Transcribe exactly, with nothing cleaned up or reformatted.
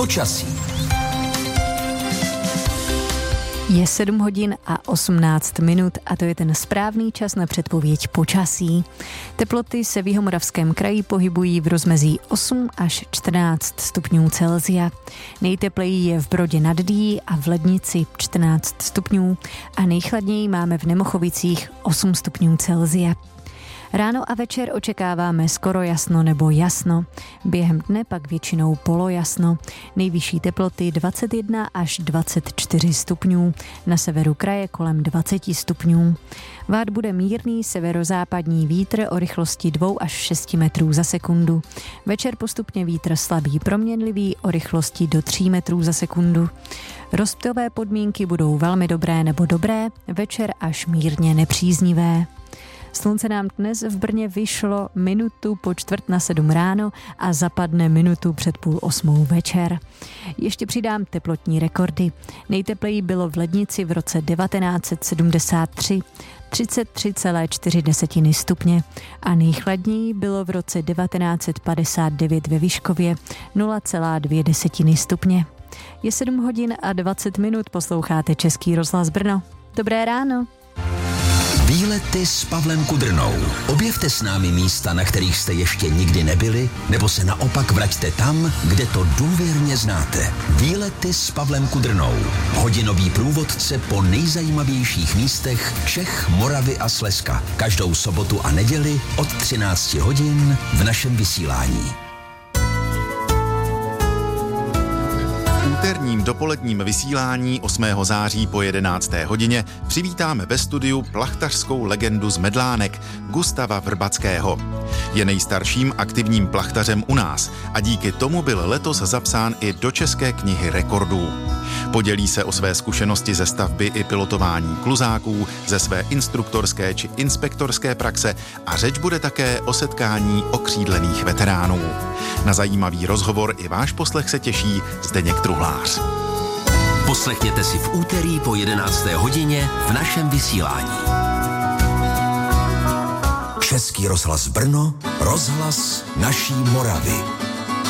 Počasí. Je sedm hodin a osmnáct minut a to je ten správný čas na předpověď počasí. Teploty se v Jihomoravském kraji pohybují v rozmezí osm až čtrnáct stupňů Celsia. Nejtepleji je v Brodě nad Dyjí a v Lednici čtrnáct stupňů a nejchladněji máme v Nemochovicích osm stupňů Celsia. Ráno a večer očekáváme skoro jasno nebo jasno. Během dne pak většinou polojasno. Nejvyšší teploty dvacet jedna až dvacet čtyři stupňů. Na severu kraje kolem dvacet stupňů. Vát bude mírný severozápadní vítr o rychlosti dva až šest metrů za sekundu. Večer postupně vítr slabý proměnlivý o rychlosti do tří metrů za sekundu. Rozptylové podmínky budou velmi dobré nebo dobré, večer až mírně nepříznivé. Slunce nám dnes v Brně vyšlo minutu po čtvrt na sedm ráno a zapadne minutu před půl osmou večer. Ještě přidám teplotní rekordy. Nejtepleji bylo v Lednici v roce devatenáct set sedmdesát tři, třicet tři celá čtyři stupně a nejchladněji bylo v roce devatenáct set padesát devět ve Vyškově nula celá dvě stupně. Je sedm hodin a dvacet minut, posloucháte Český rozhlas Brno. Dobré ráno. Výlety s Pavlem Kudrnou. Objevte s námi místa, na kterých jste ještě nikdy nebyli, nebo se naopak vraťte tam, kde to důvěrně znáte. Výlety s Pavlem Kudrnou. Hodinový průvodce po nejzajímavějších místech Čech, Moravy a Slezska. Každou sobotu a neděli od třináct hodin v našem vysílání. V úterním dopoledním vysílání osmého září po jedenácté hodině přivítáme ve studiu plachtařskou legendu z Medlánek Gustava Vrbackého. Je nejstarším aktivním plachtařem u nás a díky tomu byl letos zapsán i do České knihy rekordů. Podělí se o své zkušenosti ze stavby i pilotování kluzáků, ze své instruktorské či inspektorské praxe a řeč bude také o setkání okřídlených veteránů. Na zajímavý rozhovor i váš poslech se těší Zdeněk Truhlář. Poslechněte si v úterý po jedenácté hodině v našem vysílání. Český rozhlas Brno, rozhlas naší Moravy.